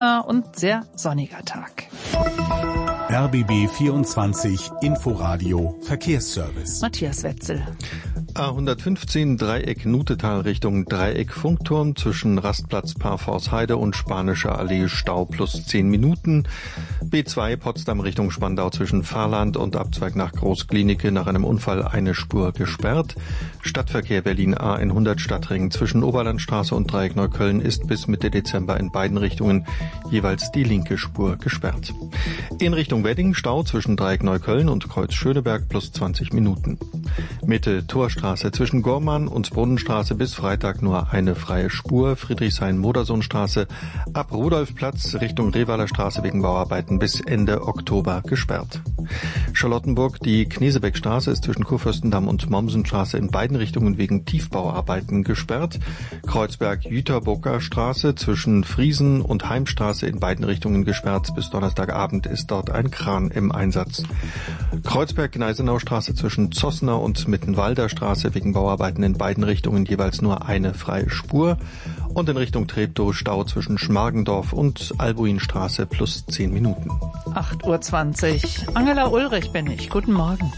und sehr sonniger Tag. RBB 24 Inforadio Verkehrsservice. Matthias Wetzel. A115 Dreieck Nutetal Richtung Dreieck Funkturm zwischen Rastplatz Parforce-Heide und Spanischer Allee Stau plus 10 Minuten. B2 Potsdam Richtung Spandau zwischen Fahrland und Abzweig nach Großklinike nach einem Unfall eine Spur gesperrt. Stadtverkehr Berlin A100 Stadtring zwischen Oberlandstraße und Dreieck Neukölln ist bis Mitte Dezember in beiden Richtungen jeweils die linke Spur gesperrt. In Richtung Wedding Stau zwischen Dreieck Neukölln und Kreuz Schöneberg plus 20 Minuten. Mitte Torstraße zwischen Gormann und Brunnenstraße bis Freitag nur eine freie Spur. Friedrichshain-Modersohnstraße ab Rudolfplatz Richtung Revaler Straße wegen Bauarbeiten bis Ende Oktober gesperrt. Charlottenburg, die Knesebeckstraße ist zwischen Kurfürstendamm und Mommsenstraße in beiden Richtungen wegen Tiefbauarbeiten gesperrt. Kreuzberg-Jüterbocker Straße zwischen Friesen und Heimstraße in beiden Richtungen gesperrt. Bis Donnerstagabend ist dort ein Kran im Einsatz. Kreuzberg-Gneisenau-Straße zwischen Zossner und Mittenwalder Straße wegen Bauarbeiten in beiden Richtungen jeweils nur eine freie Spur. Und in Richtung Treptow Stau zwischen Schmargendorf und Albuinstraße plus 10 Minuten. 8:20 Uhr. Angela Ulrich bin ich. Guten Morgen.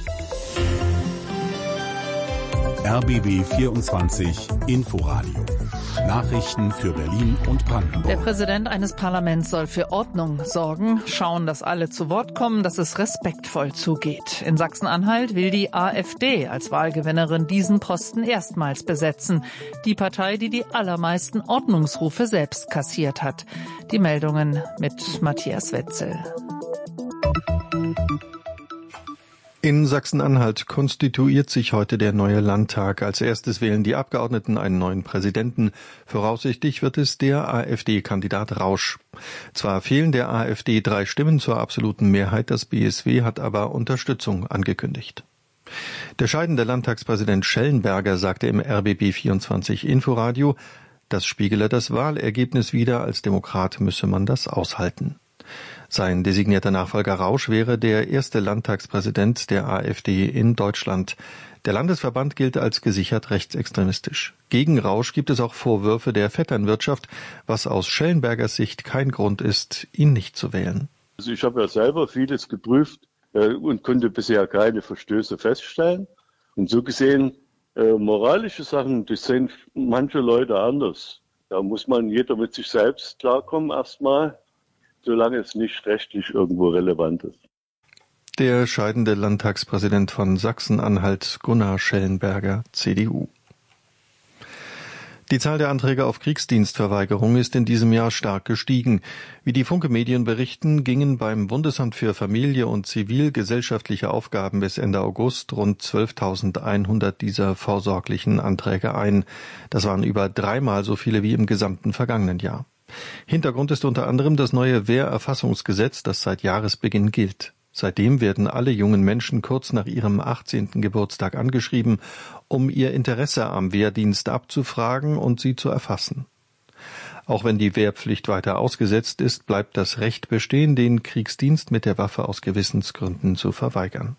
RBB 24 Inforadio. Nachrichten für Berlin und Brandenburg. Der Präsident eines Parlaments soll für Ordnung sorgen, schauen, dass alle zu Wort kommen, dass es respektvoll zugeht. In Sachsen-Anhalt will die AfD als Wahlgewinnerin diesen Posten erstmals besetzen. Die Partei, die die allermeisten Ordnungsrufe selbst kassiert hat. Die Meldungen mit Matthias Wetzel. In Sachsen-Anhalt konstituiert sich heute der neue Landtag. Als erstes wählen die Abgeordneten einen neuen Präsidenten. Voraussichtlich wird es der AfD-Kandidat Rausch. Zwar fehlen der AfD 3 Stimmen zur absoluten Mehrheit, das BSW hat aber Unterstützung angekündigt. Der scheidende Landtagspräsident Schellenberger sagte im RBB 24 Inforadio, das spiegele das Wahlergebnis wider, als Demokrat müsse man das aushalten. Sein designierter Nachfolger Rausch wäre der erste Landtagspräsident der AfD in Deutschland. Der Landesverband gilt als gesichert rechtsextremistisch. Gegen Rausch gibt es auch Vorwürfe der Vetternwirtschaft, was aus Schellenbergers Sicht kein Grund ist, ihn nicht zu wählen. Also ich habe ja selber vieles geprüft und konnte bisher keine Verstöße feststellen. Und so gesehen, moralische Sachen, das sehen manche Leute anders. Da muss jeder mit sich selbst klarkommen erstmal, solange es nicht rechtlich irgendwo relevant ist. Der scheidende Landtagspräsident von Sachsen-Anhalt, Gunnar Schellenberger, CDU. Die Zahl der Anträge auf Kriegsdienstverweigerung ist in diesem Jahr stark gestiegen. Wie die Funke-Medien berichten, gingen beim Bundesamt für Familie und zivilgesellschaftliche Aufgaben bis Ende August rund 12.100 dieser vorsorglichen Anträge ein. Das waren über 3-mal so viele wie im gesamten vergangenen Jahr. Hintergrund ist unter anderem das neue Wehrerfassungsgesetz, das seit Jahresbeginn gilt. Seitdem werden alle jungen Menschen kurz nach ihrem 18. Geburtstag angeschrieben, um ihr Interesse am Wehrdienst abzufragen und sie zu erfassen. Auch wenn die Wehrpflicht weiter ausgesetzt ist, bleibt das Recht bestehen, den Kriegsdienst mit der Waffe aus Gewissensgründen zu verweigern.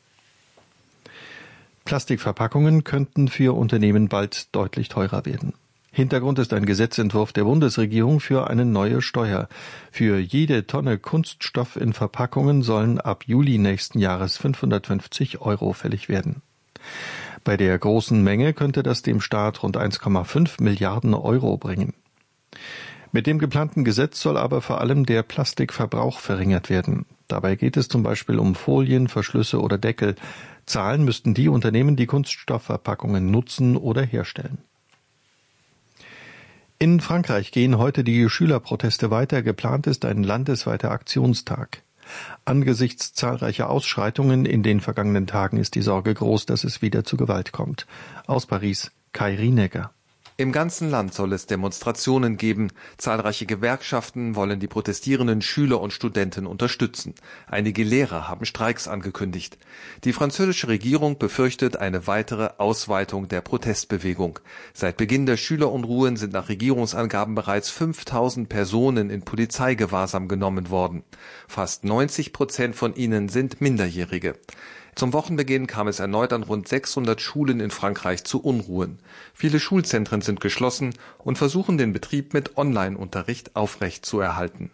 Plastikverpackungen könnten für Unternehmen bald deutlich teurer werden. Hintergrund ist ein Gesetzentwurf der Bundesregierung für eine neue Steuer. Für jede Tonne Kunststoff in Verpackungen sollen ab Juli nächsten Jahres 550 € fällig werden. Bei der großen Menge könnte das dem Staat rund 1,5 Milliarden € bringen. Mit dem geplanten Gesetz soll aber vor allem der Plastikverbrauch verringert werden. Dabei geht es zum Beispiel um Folien, Verschlüsse oder Deckel. Zahlen müssten die Unternehmen, die Kunststoffverpackungen nutzen oder herstellen. In Frankreich gehen heute die Schülerproteste weiter. Geplant ist ein landesweiter Aktionstag. Angesichts zahlreicher Ausschreitungen in den vergangenen Tagen ist die Sorge groß, dass es wieder zu Gewalt kommt. Aus Paris, Kai Rienegger. Im ganzen Land soll es Demonstrationen geben. Zahlreiche Gewerkschaften wollen die protestierenden Schüler und Studenten unterstützen. Einige Lehrer haben Streiks angekündigt. Die französische Regierung befürchtet eine weitere Ausweitung der Protestbewegung. Seit Beginn der Schülerunruhen sind nach Regierungsangaben bereits 5.000 Personen in Polizeigewahrsam genommen worden. Fast 90% von ihnen sind Minderjährige. Zum Wochenbeginn kam es erneut an rund 600 Schulen in Frankreich zu Unruhen. Viele Schulzentren sind geschlossen und versuchen den Betrieb mit Online-Unterricht aufrechtzuerhalten.